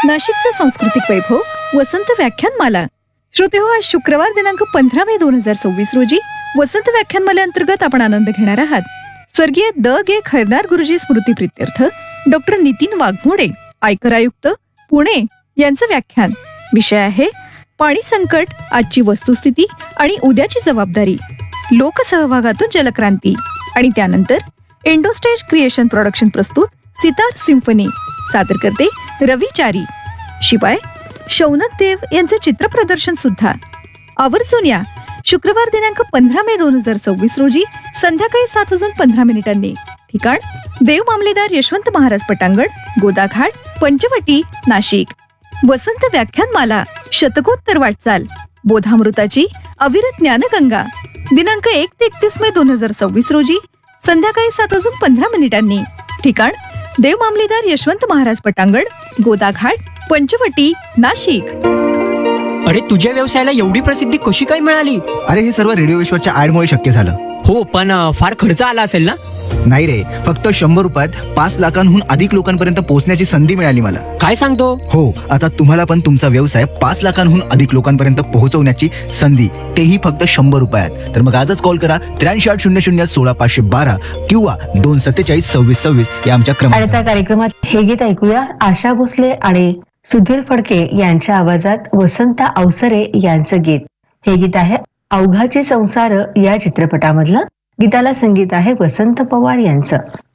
नाशिकचा सांस्कृतिक वैभव वसंत व्याख्यानमाला. श्रोतेहो, आज शुक्रवार दिनांक 15 मे 2026 रोजी वसंत व्याख्यानमाले अंतर्गत आपण आनंद घेणार आहात. स्वर्गीय द गे खैरनार गुरुजी स्मृती प्रित्यर्थ डॉक्टर नितीन वाघमोडे, आयकर आयुक्त, पुणे यांचं व्याख्यान. विषय आहे पाणी संकट, आजची वस्तुस्थिती आणि उद्याची जबाबदारी, लोकसहभागातून जलक्रांती. आणि त्यानंतर इंडोस्टेज क्रिएशन प्रोडक्शन प्रस्तुत सितार सिम्फनी, सादर करते रविचारी. शिवाय शौनक देव यांचं चित्रप्रदर्शन सुद्धा. आवर्जून या. शुक्रवार दिनांक 15 मे 2026 रोजी संध्याकाळी 7:15 ठिकाण देव मामलेदार यशवंत महाराज पटांगण, गोदाघाट, पंचवटी, नाशिक. वसंत व्याख्यानमाला, शतकोत्तर वाटचाल, बोधामृताची अविरत ज्ञानगंगा. दिनांक 1 ते 31 मे 2026 रोजी संध्याकाळी 7:15 ठिकाण देव मामलेदार यशवंत महाराज पटांगण, गोदाघाट, पंचवटी, नाशिक. अरे, तुझ्या व्यवसायाला एवढी प्रसिद्धी कशी काय मिळाली? अरे, हे सर्व रेडिओ विश्वाच्या ऍडमुळे शक्य झालं. हो, पण फार खर्च आला असेल ना? नाही रे, फक्त 100 रुपयात 5 लाखांहून अधिक लोकांपर्यंत पोहोचण्याची संधी मिळाली मला. काय सांगतो? हो, आता तुम्हाला पण तुमचा व्यवसाय 5 लाखांहून अधिक लोकांपर्यंत पोहोचवण्याची संधी, तेही फक्त 100 रुपयात. तर मग आजच कॉल करा 83-800-16-512 किंवा 247-26-26 या आमच्या आणि त्या कार्यक्रमात हे गीत ऐकूया. आशा भोसले आणि सुधीर फडके यांच्या आवाजात वसंत अवसरे यांचं गीत. हे गीत आहे अवघाचे संसार या चित्रपटामधलं. गीताला संगीत आहे वसंत पवार यांचं.